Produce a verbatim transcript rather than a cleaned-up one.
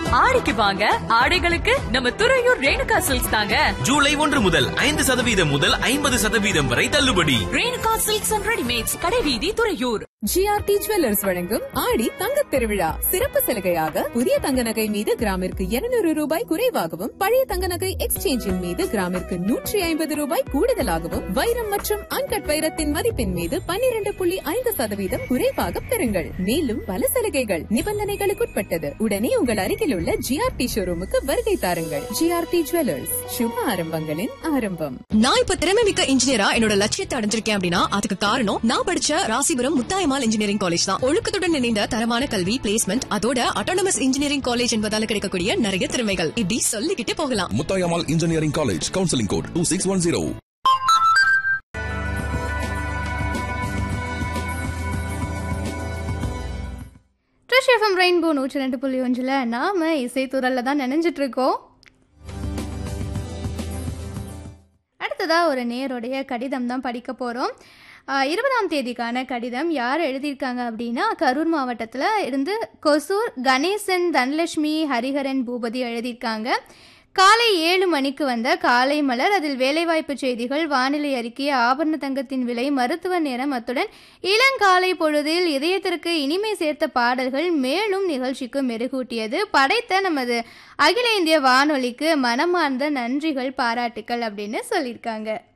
ஆடிக்கு வாங்க, ஆடைகளுக்கு நம்ம துறையூர் ரேணுகா சில்க்ஸ் தாங்க. ஜூலை ஒன்று முதல் ஐந்து சதவீதம் முதல் ஐம்பது சதவீதம் வரை தள்ளுபடி. ரேணுகா சில்க்ஸ் அண்ட் ரெடிமேட்ஸ், கடைவீதி, துறையூர். ஜிஆர்டி ஜுவல்லர்ஸ் வழங்கும் ஆடி தங்கத் திருவிழா சிறப்பு சலுகையாக புதிய தங்க நகை மீது கிராமிற்கு இருநூறு ரூபாய் குறைவாகவும், பழைய தங்க நகை எக்ஸ்சேஞ்சின் மீது கிராமிற்கு நூற்றி ஐம்பது ரூபாய் கூடுதலாகவும், வைரம் மற்றும் அன்கட் வைரத்தின் மதிப்பின் மீது பன்னிரண்டு புள்ளி ஐந்து சதவீதம் குறைவாக பெறுங்கள். மேலும் பல சலுகைகள் நிபந்தனைகளுக்குட்பட்டது. உடனே உங்கள் அருகில் உள்ள ஜிஆர்டி ஷோரூமுக்கு வருகை தாருங்கள். ஜிஆர்டி ஜுவல்லர்ஸ், சுப ஆரம்பங்களின் ஆரம்பம். நான் இப்ப திறமை மிக்க இன்ஜினியரா என்னோட லட்சியத்தை அடைஞ்சிருக்கேன் அப்படின்னா அதுக்கு காரணம் நான் படிச்ச ராசிபுரம் முத்தாயம்மாள் இன்ஜினியரிங் காலேஜ் தான். ஒழுக்கத்துடன் இணைந்த தரமான கல்வி, பிளேஸ்மெண்ட், அதோட அட்டானமஸ் இன்ஜினியரிங் காலேஜ் என்பதால கிடைக்கக்கூடிய நிறைய திறமைகள் இப்படி சொல்லிக்கிட்டே போகலாம். Muthayammal engineering college, counselling code two six one zero. ட்ரிஷ் FM rainbow நூற்றி ரெண்டு புள்ளி ஒன்றில் நாம இசைத்துறல்ல தான் நினைஞ்சிட்டு இருக்கோம். அடுத்ததா ஒரு நேருடைய கடிதம் தான் படிக்க போறோம். இருபதாம் தேதிக்கான கடிதம் யார் எழுதியிருக்காங்க அப்படின்னா, கரூர் மாவட்டத்தில் இருந்து கொசூர் கணேசன், தனலட்சுமி, ஹரிஹரன், பூபதி எழுதியிருக்காங்க. காலை ஏழு மணிக்கு வந்த காலை மலர், அதில் வேலைவாய்ப்பு செய்திகள், வானிலை அறிக்கை, ஆபரண தங்கத்தின் விலை, மருத்துவ நேரம், அத்துடன் இளங்காலை பொழுதில் இதயத்திற்கு இனிமை சேர்த்த பாடல்கள் மேலும் நிகழ்ச்சிக்கு மெருகூட்டியது. படைத்த நமது அகில இந்திய வானொலிக்கு மனமார்ந்த நன்றிகள், பாராட்டுக்கள் அப்படின்னு சொல்லியிருக்காங்க.